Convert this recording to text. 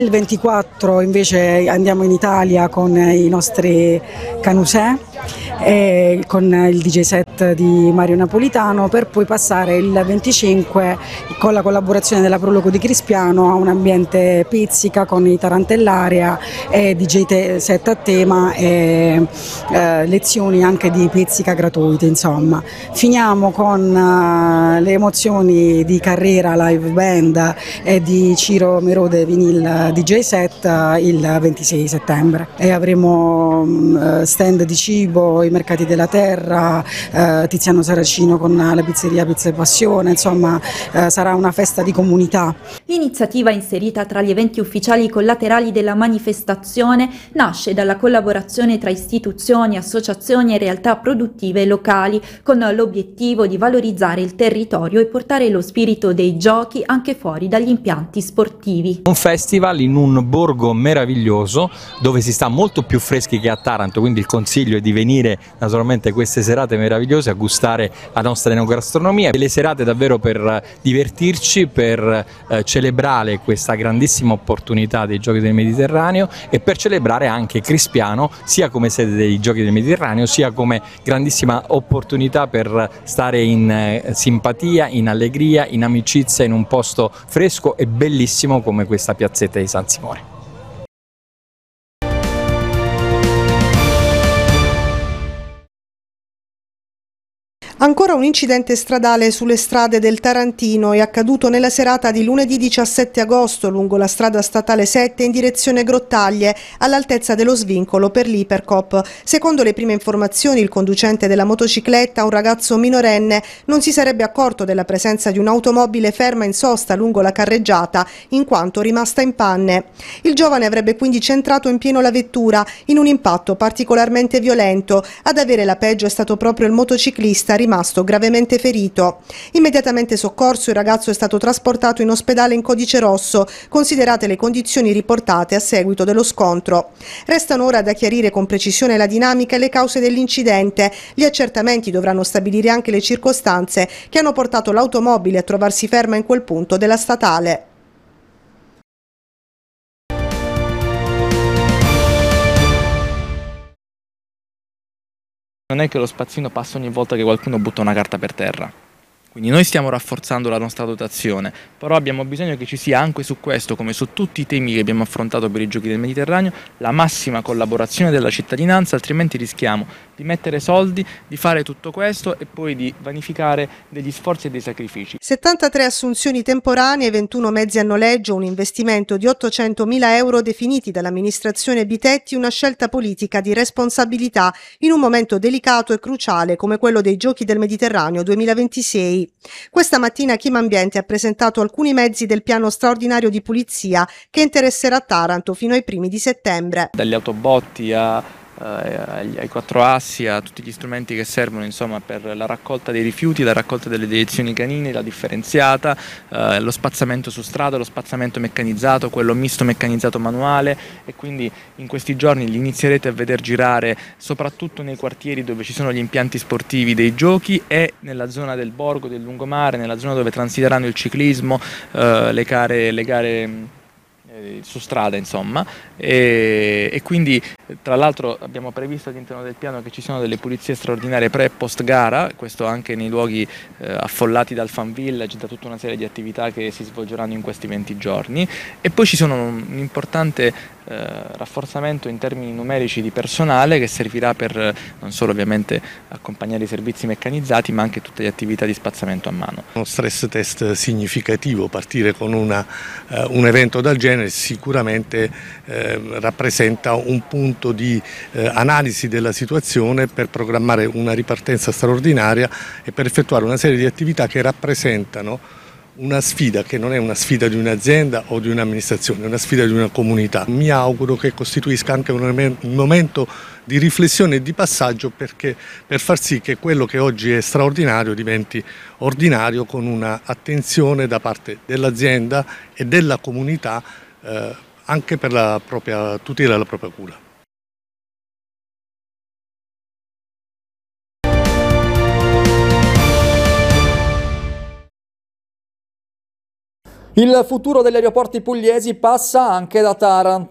Il 24 invece andiamo in Italia con i nostri Canusè e con il DJ set di Mario Napolitano, per poi passare il 25 con la collaborazione della Prologo di Crispiano a un ambiente pizzica con i Tarantellaria e DJ set a tema e lezioni anche di pizzica gratuite, insomma. Finiamo con le emozioni di Carrera live band e di Ciro Merode Vinyl DJ set il 26 settembre e avremo stand di cibo, i mercati della terra, Tiziano Saracino con la pizzeria Pizza e Passione, insomma sarà una festa di comunità. L'iniziativa, inserita tra gli eventi ufficiali collaterali della manifestazione, nasce dalla collaborazione tra istituzioni, associazioni e realtà produttive locali, con l'obiettivo di valorizzare il territorio e portare lo spirito dei giochi anche fuori dagli impianti sportivi. Un festival in un borgo meraviglioso dove si sta molto più freschi che a Taranto, quindi il consiglio è di venire naturalmente queste serate meravigliose a gustare la nostra enogastronomia, delle serate davvero per divertirci, per celebrare questa grandissima opportunità dei Giochi del Mediterraneo e per celebrare anche Crispiano sia come sede dei Giochi del Mediterraneo sia come grandissima opportunità per stare in simpatia, in allegria, in amicizia in un posto fresco e bellissimo come questa piazzetta di San Simone. Ancora un incidente stradale sulle strade del Tarantino è accaduto nella serata di lunedì 17 agosto lungo la strada statale 7 in direzione Grottaglie, all'altezza dello svincolo per l'Ipercop. Secondo le prime informazioni, il conducente della motocicletta, un ragazzo minorenne, non si sarebbe accorto della presenza di un'automobile ferma in sosta lungo la carreggiata, in quanto rimasta in panne. Il giovane avrebbe quindi centrato in pieno la vettura in un impatto particolarmente violento. Ad avere la peggio è stato proprio il motociclista, rimasto gravemente ferito. Immediatamente soccorso, il ragazzo è stato trasportato in ospedale in codice rosso, considerate le condizioni riportate a seguito dello scontro. Restano ora da chiarire con precisione la dinamica e le cause dell'incidente. Gli accertamenti dovranno stabilire anche le circostanze che hanno portato l'automobile a trovarsi ferma in quel punto della statale. Non è che lo spazzino passa ogni volta che qualcuno butta una carta per terra. Quindi noi stiamo rafforzando la nostra dotazione, però abbiamo bisogno che ci sia anche su questo, come su tutti i temi che abbiamo affrontato per i Giochi del Mediterraneo, la massima collaborazione della cittadinanza, altrimenti rischiamo di mettere soldi, di fare tutto questo e poi di vanificare degli sforzi e dei sacrifici. 73 assunzioni temporanee, 21 mezzi a noleggio, un investimento di 800.000 euro definiti dall'amministrazione Bitetti, una scelta politica di responsabilità in un momento delicato e cruciale come quello dei Giochi del Mediterraneo 2026. Questa mattina Kim Ambiente ha presentato alcuni mezzi del piano straordinario di pulizia che interesserà Taranto fino ai primi di settembre. Dagli autobotti ai 4 assi, a tutti gli strumenti che servono insomma per la raccolta dei rifiuti, la raccolta delle deiezioni canine, la differenziata, lo spazzamento su strada, lo spazzamento meccanizzato, quello misto meccanizzato manuale, e quindi in questi giorni li inizierete a veder girare soprattutto nei quartieri dove ci sono gli impianti sportivi dei giochi e nella zona del borgo, del lungomare, nella zona dove transiteranno il ciclismo, le gare su strada insomma, e quindi tra l'altro abbiamo previsto all'interno del piano che ci siano delle pulizie straordinarie pre e post gara, questo anche nei luoghi affollati dal fan village, da tutta una serie di attività che si svolgeranno in questi 20 giorni, e poi ci sono un importante rafforzamento in termini numerici di personale che servirà per non solo ovviamente accompagnare i servizi meccanizzati ma anche tutte le attività di spazzamento a mano. Uno stress test significativo, partire con un evento del genere sicuramente rappresenta un punto di analisi della situazione per programmare una ripartenza straordinaria e per effettuare una serie di attività che rappresentano una sfida che non è una sfida di un'azienda o di un'amministrazione, è una sfida di una comunità. Mi auguro che costituisca anche un momento di riflessione e di passaggio per far sì che quello che oggi è straordinario diventi ordinario, con una attenzione da parte dell'azienda e della comunità anche per la propria tutela e la propria cura. Il futuro degli aeroporti pugliesi passa anche da Taranto.